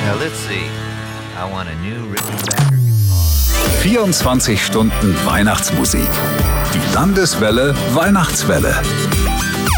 let's see. I want a new Rickenbacker guitar. 24 Stunden Weihnachtsmusik. Die Landeswelle Weihnachtswelle.